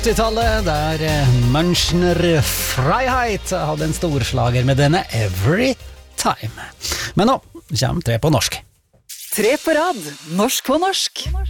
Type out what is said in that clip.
80-tallet, der Münchner Freiheit hadde en storslager med denne Every Time. Men nå kommer 3 på norsk. 3 på rad, norsk på norsk.